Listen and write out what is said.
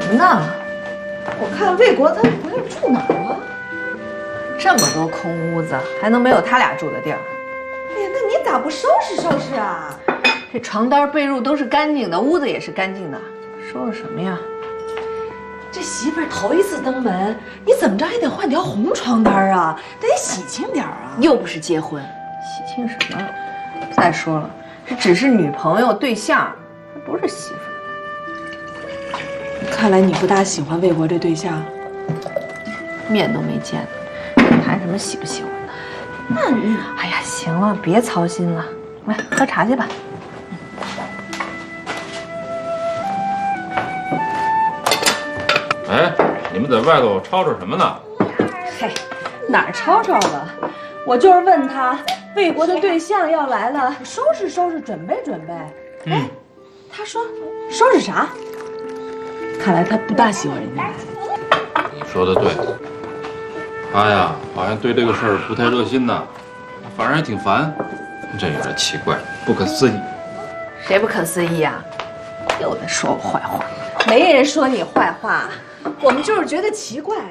么呢？ 我看魏国他不是住哪儿了？ 这么多空屋子，还能没有他俩住的地儿？ 哎呀，那你咋不收拾收拾啊？ 这床单被褥都是干净的，屋子也是干净的，收拾什么呀？ 这媳妇儿头一次登门，你怎么着也得换条红床单啊，得喜庆点啊！ 又不是结婚，喜庆什么？再说了，这只是女朋友对象，还不是媳妇儿。 看来你不大喜欢魏国这对象， 面都没见，谈什么喜不喜欢的？ 那你…… 哎呀，行了，别操心了，来喝茶去吧。 哎，你们在外头吵吵什么呢？ 嘿，哪儿吵吵了？我就是问他，魏国的对象要来了，收拾收拾，准备准备。哎，他说收拾啥？看来他不大喜欢人家来。 你说的对，他呀好像对这个事儿不太热心呢，反正还挺烦，真有点奇怪，不可思议。 谁不可思议呀？又在说我坏话。 没人说你坏话，我们就是觉得奇怪。